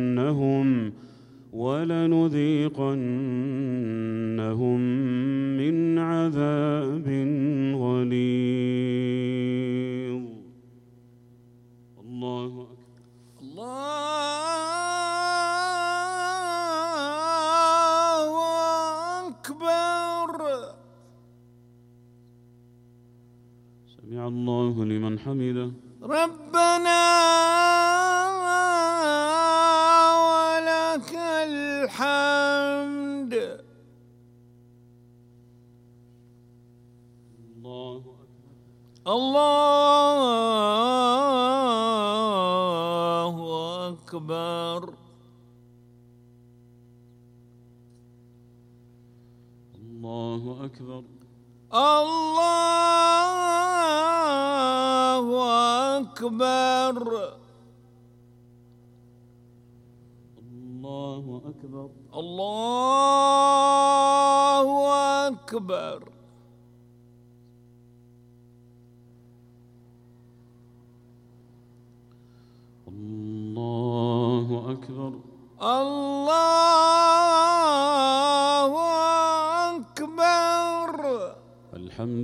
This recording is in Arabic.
ولنذيقنهم من عذاب غليظ. الله أكبر. سمع الله لمن حمده. ربنا ولك الحمد. الله أكبر. الله أكبر. الله أكبر. الله أكبر. الله أكبر. الله أكبر. الله أكبر. الله